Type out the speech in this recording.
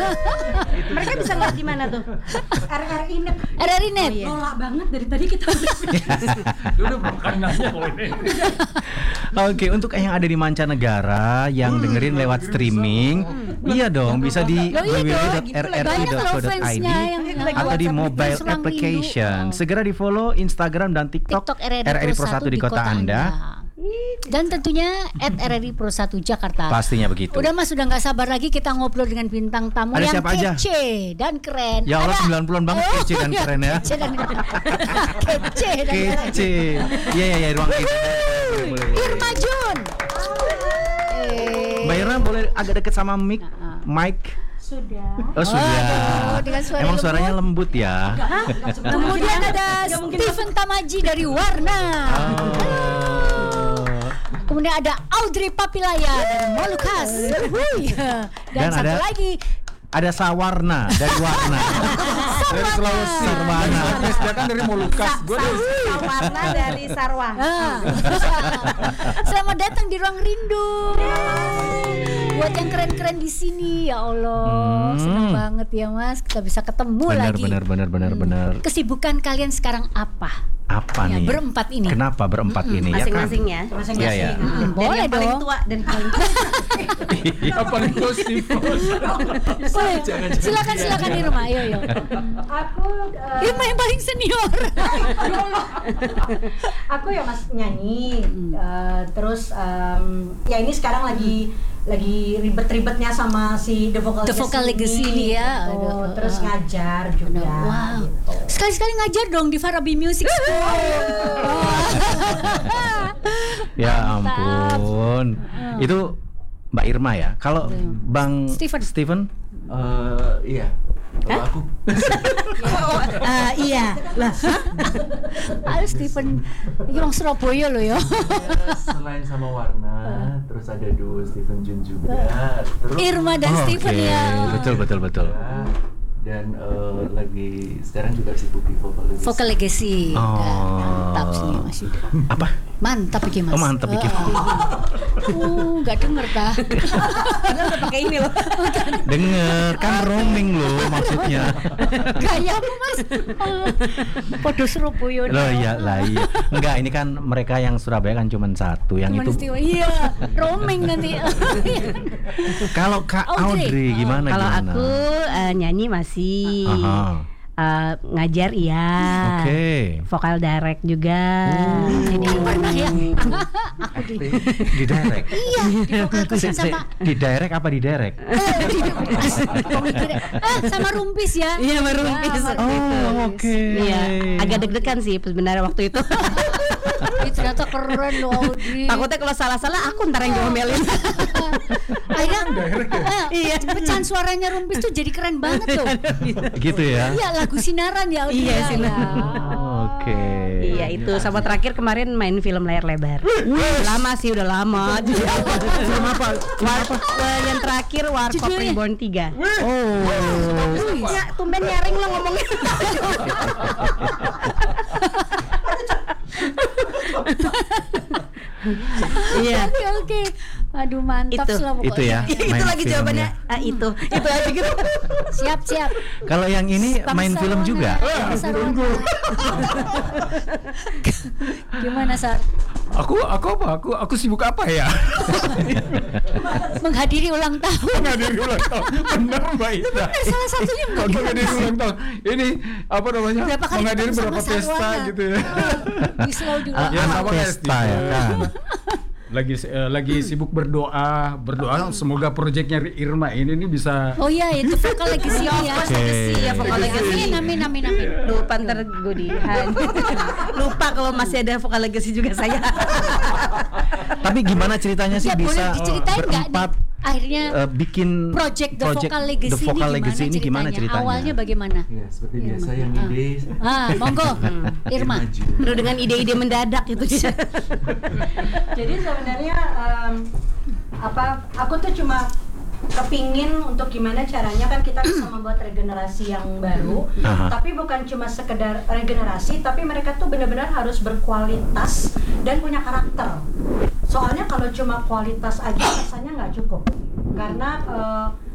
Mereka bisa ngeliat di mana tuh? RRI Net. RRI Net. Nolak banget dari tadi kita. Dulu bukan nanya kok ini. Oke, untuk yang ada di mancanegara yang dengerin lewat streaming, iya dong, bisa di www.rri.co.id atau di mobile application. Segera di follow Instagram dan TikTok RRI Pro 1 di kota Anda. Dan tentunya @RRI Pro 1 Jakarta. Pastinya begitu. Udah Mas, sudah nggak sabar lagi kita ngobrol dengan bintang tamu Ada yang siapa aja? kece dan keren. Ya Allah, 90-an banget kece dan keren ya. Kece dan kece dan keren. Kece. Iya, ruang kita. Irma Jun. Mbak Irma boleh agak deket sama mic? Sudah. Oh, sudah. Dengan suara Emang lembut. suaranya lembut ya. Kemudian ada Stephen Tamaji dari Warna. Kemudian ada Audrey Papilaya dari Molucas. Dan satu lagi ada Sawarna dari Warna. Dari Sulawesi. Sarwana. Dia kan dari Molucas. Gue Warna dari Sarwah. Selamat datang di Ruang Rindu. Buat yang keren-keren di sini, ya Allah, senang banget ya Mas, kita bisa ketemu lagi. Benar. Kesibukan kalian sekarang apa? Apa Ya, nih? berempat ini. Kenapa berempat ini ya kan? Masing-masing ya. Iya, ya. Boleh Dari yang paling dong. tua dan paling tua. apa nih positif? Boleh. Silakan di rumah. Ayo. Aku Irma yang paling senior. aku ya Mas nyanyi. Terus ya ini sekarang lagi ribet-ribetnya sama si The Vocal Legacy ini ya. gitu. Aduh, Terus ngajar juga. Wow. Gitu. Sekali-sekali ngajar dong di Farabi Music School. Ya ampun. Itu Mbak Irma ya. Kalau Bang Steven? Iya. Kalau aku Iya. Lah. Ayo Steven, ini orang Surabaya loh ya. selain sama Warna, terus ada duo Stephen Jun juga. Terus Irma dan Steven Oke, ya. betul. dan lagi sekarang juga sibuk di Vocal Legacy. Oh. Mantap sih Mas Yuda. Apa? Mantap iki Mas. Oh, mantap iki. Nggak denger ta. Padahal udah pakai ini loh. Denger kan roaming loh maksudnya. Gayamu Mas. Podo Surabaya. Loh iya. Enggak, ini kan mereka yang Surabaya kan cuma satu, yang Cuman itu. Istiwa. Iya, roaming nanti. Kalau Kak Audrey gimana? Kalau gimana? aku nyanyi masih Aha. ngajar iya. Oke. Vokal direct juga. Ini pernah ya. Aku Di direct. Iya, di vokal coaching sama Di direct apa di direct? sama Rumpis ya. Iya, sama Rumpis. Ya, sama Oh, oke. Iya, agak deg-degan sih sebenarnya waktu itu. Ih, ternyata keren loh Audrey. Takutnya kalau salah-salah aku ntar yang diomelin. Akhirnya iya, pecahan suaranya Rumpis tuh jadi keren banget tuh. Gitu ya. Iya, lagu Sinaran ya Audrey. Iya, ya. Sinaran. Oke. Iya, itu sama terakhir kemarin main film layar lebar. Lama sih, udah lama. Film apa? Yang terakhir Warkop Judulnya? Reborn 3. Oh. Ya, tumben nyaring lo ngomongnya. Iya. Oke. Aduh, mantap Itu. lah pokoknya. Itu ya. Itu Main lagi filmnya. jawabannya. Itu aja gitu. Siap. Kalau yang ini main film juga. Gimana Sar? Aku sibuk apa ya? Menghadiri ulang tahun. Menghadiri ulang tahun. Benar Mbak Ita. Salah satunya Kalau menghadiri ulang tahun, ini apa namanya? Berapa kali Menghadiri ketemu berapa sama pesta Sarwana? gitu ya? Di Slow juga. Ya, Anak sama kayak pesta ya kan. Lagi sibuk berdoa semoga proyeknya Irma ini bisa. Oh iya, itu vokal legacy ya. Iya, vokal legacy. Amin. Lupa ntar Gudihan. Lupa kalau masih ada vokal legacy juga saya. Tapi gimana ceritanya sih Ya, boleh bisa diceritain nggak nih? berempat Akhirnya bikin project The Vocal The Vocal Legacy ini gimana ceritanya? Awalnya bagaimana? Ya, seperti biasa yang ide. Monggo, Irma. Penuh dengan ide-ide mendadak itu dia. Jadi sebenarnya aku tuh cuma kepingin untuk gimana caranya kan kita bisa membuat regenerasi yang baru, tapi bukan cuma sekedar regenerasi, tapi mereka tuh benar-benar harus berkualitas dan punya karakter. Soalnya kalau cuma kualitas aja rasanya nggak cukup, karena